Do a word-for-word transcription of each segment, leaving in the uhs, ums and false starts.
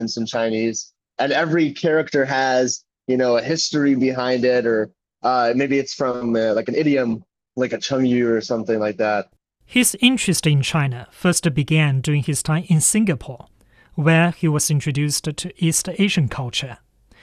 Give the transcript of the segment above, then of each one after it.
in Chinese, and every character has, you know, a history behind it, or uh, maybe it's from uh, like an idiom, like a chengyu or something like that. His interest in China first began during his time in Singapore, where he was introduced to East Asian culture.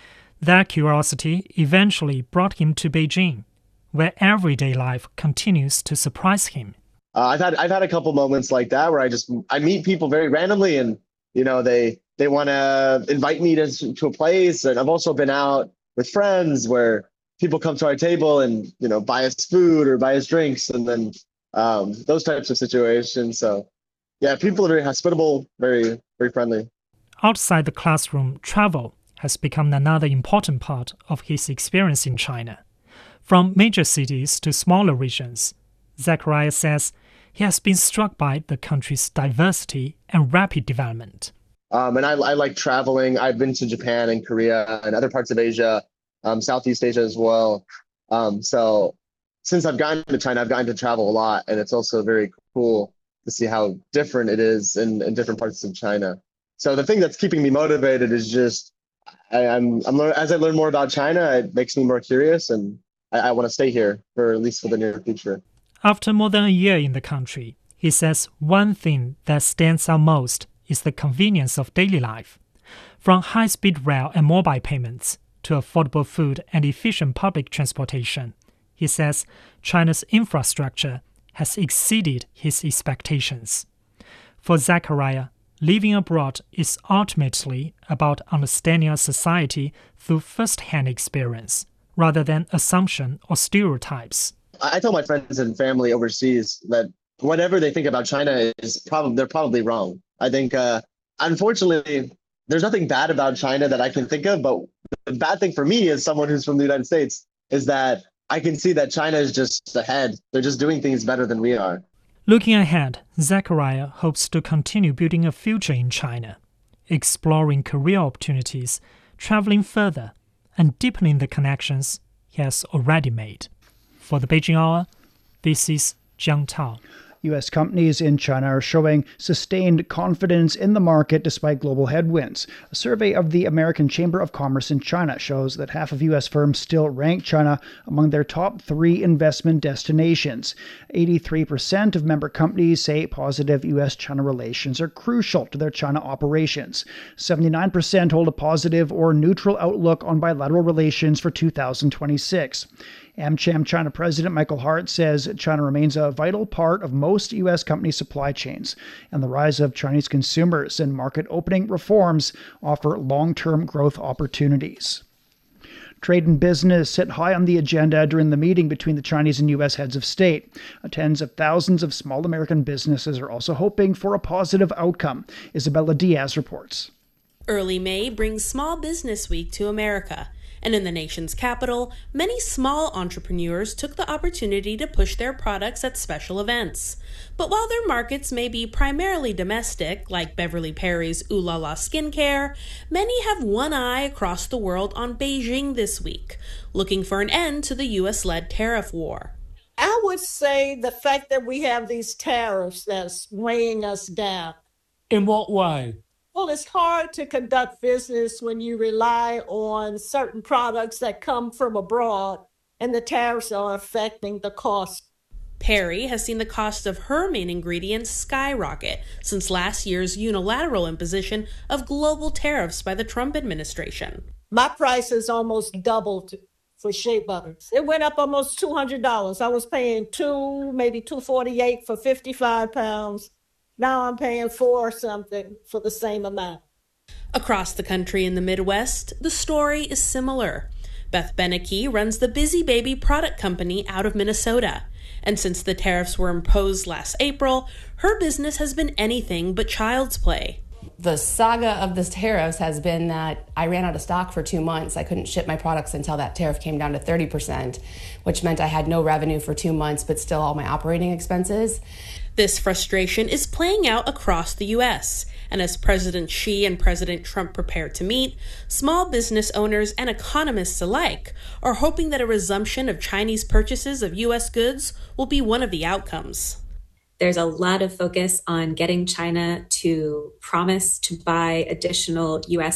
That curiosity eventually brought him to Beijing, where everyday life continues to surprise him. Uh, I've had I've had a couple moments like that where I just I meet people very randomly, and you know they they want to invite me to to a place, and I've also been out with friends where people come to our table and you know buy us food or buy us drinks, and then um, those types of situations. So yeah, people are very hospitable, very very friendly. Outside the classroom, travel has become another important part of his experience in China. From major cities to smaller regions, Zachariah says he has been struck by the country's diversity and rapid development. Um, and I, I like traveling. I've been to Japan and Korea and other parts of Asia, um, Southeast Asia as well. Um, so since I've gotten to China, I've gotten to travel a lot. And it's also very cool to see how different it is in, in different parts of China. So the thing that's keeping me motivated is just, I, I'm, I'm as I learn more about China, it makes me more curious, and I, I want to stay here for at least for the near future. After more than a year in the country, he says one thing that stands out most is the convenience of daily life. From high-speed rail and mobile payments to affordable food and efficient public transportation, he says China's infrastructure has exceeded his expectations. For Zachariah, living abroad is ultimately about understanding a society through first-hand experience, rather than assumption or stereotypes. I tell my friends and family overseas that whatever they think about China is probably they're probably wrong. I think, uh, unfortunately, there's nothing bad about China that I can think of. But the bad thing for me, as someone who's from the United States, is that I can see that China is just ahead. They're just doing things better than we are. Looking ahead, Zachariah hopes to continue building a future in China, exploring career opportunities, traveling further, and deepening the connections he has already made. For the Beijing Hour, this is Jiang Tao. U S companies in China are showing sustained confidence in the market despite global headwinds. A survey of the American Chamber of Commerce in China shows that half of U S firms still rank China among their top three investment destinations. eighty-three percent of member companies say positive U S China relations are crucial to their China operations. seventy-nine percent hold a positive or neutral outlook on bilateral relations for two thousand twenty-six. AmCham China President Michael Hart says China remains a vital part of most U S company supply chains, and the rise of Chinese consumers and market opening reforms offer long-term growth opportunities. Trade and business sit high on the agenda during the meeting between the Chinese and U S heads of state. Tens of thousands of small American businesses are also hoping for a positive outcome. Isabella Diaz reports. Early May brings Small Business Week to America. And in the nation's capital, many small entrepreneurs took the opportunity to push their products at special events. But while their markets may be primarily domestic, like Beverly Perry's Ooh La La Skincare, many have one eye across the world on Beijing this week, looking for an end to the U S-led tariff war. I would say the fact that we have these tariffs that's weighing us down. In what way? Well, it's hard to conduct business when you rely on certain products that come from abroad, and the tariffs are affecting the cost. Perry has seen the cost of her main ingredients skyrocket since last year's unilateral imposition of global tariffs by the Trump administration. My prices almost doubled for shea butters. It went up almost two hundred dollars. I was paying two, maybe two forty-eight for fifty-five pounds. Now I'm paying four or something for the same amount. Across the country in the Midwest, the story is similar. Beth Beneke runs the Busy Baby product company out of Minnesota. And since the tariffs were imposed last April, her business has been anything but child's play. The saga of the tariffs has been that I ran out of stock for two months. I couldn't ship my products until that tariff came down to thirty percent, which meant I had no revenue for two months, but still all my operating expenses. This frustration is playing out across the U S, and as President Xi and President Trump prepare to meet, small business owners and economists alike are hoping that a resumption of Chinese purchases of U S goods will be one of the outcomes. There's a lot of focus on getting China to promise to buy additional U S